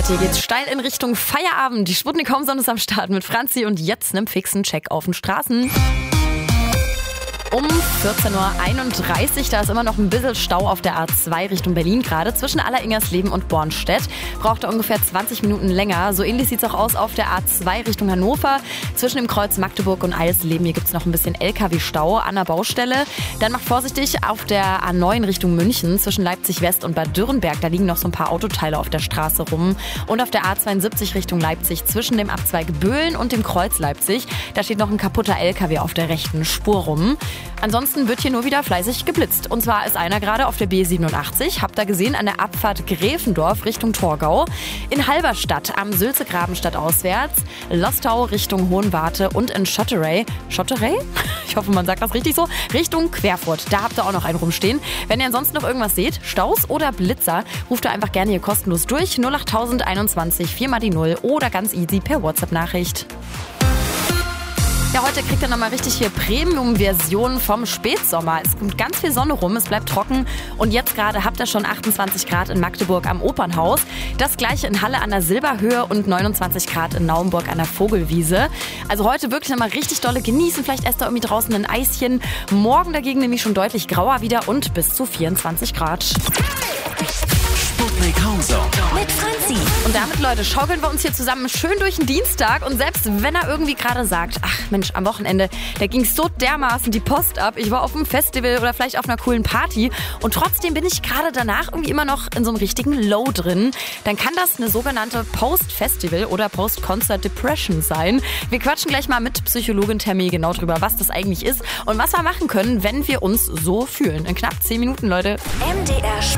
Heute geht's steil in Richtung Feierabend. Die Sputnik Homesonne ist am Start mit Franzi und jetzt einem fixen Check auf den Straßen. Um 14.31 Uhr, da ist immer noch ein bisschen Stau auf der A2 Richtung Berlin gerade. Zwischen Alleringersleben und Bornstedt braucht er ungefähr 20 Minuten länger. So ähnlich sieht es auch aus auf der A2 Richtung Hannover. Zwischen dem Kreuz Magdeburg und Eisleben, hier gibt es noch ein bisschen LKW-Stau an der Baustelle. Dann macht vorsichtig auf der A9 Richtung München zwischen Leipzig West und Bad Dürrenberg. Da liegen noch so ein paar Autoteile auf der Straße rum. Und auf der A72 Richtung Leipzig zwischen dem Abzweig Böhlen und dem Kreuz Leipzig. Da steht noch ein kaputter LKW auf der rechten Spur rum. Ansonsten wird hier nur wieder fleißig geblitzt. Und zwar ist einer gerade auf der B87, habt ihr gesehen, an der Abfahrt Gräfendorf Richtung Torgau. In Halberstadt am Sülzegraben stadtauswärts, Lostau Richtung Hohenwarte und in Schotterey, ich hoffe, man sagt das richtig so, Richtung Querfurt. Da habt ihr auch noch einen rumstehen. Wenn ihr ansonsten noch irgendwas seht, Staus oder Blitzer, ruft ihr einfach gerne hier kostenlos durch. 08021 4 die 0 oder ganz easy per WhatsApp-Nachricht. Ja, heute kriegt ihr nochmal richtig hier Premium-Version vom Spätsommer. Es kommt ganz viel Sonne rum, es bleibt trocken und jetzt gerade habt ihr schon 28 Grad in Magdeburg am Opernhaus. Das gleiche in Halle an der Silberhöhe und 29 Grad in Naumburg an der Vogelwiese. Also heute wirklich nochmal richtig dolle genießen. Vielleicht esst ihr irgendwie draußen ein Eischen. Morgen dagegen nämlich schon deutlich grauer wieder und bis zu 24 Grad. Sputnik Homesonne mit Franzi. Und damit, Leute, schaukeln wir uns hier zusammen schön durch den Dienstag. Und selbst wenn er irgendwie gerade sagt, ach Mensch, am Wochenende, da ging so dermaßen die Post ab. Ich war auf einem Festival oder vielleicht auf einer coolen Party. Und trotzdem bin ich gerade danach irgendwie immer noch in so einem richtigen Low drin. Dann kann das eine sogenannte Post-Festival oder Post-Concert-Depression sein. Wir quatschen gleich mal mit Psychologin Tammy genau drüber, was das eigentlich ist und was wir machen können, wenn wir uns so fühlen. In knapp 10 Minuten, Leute. MDR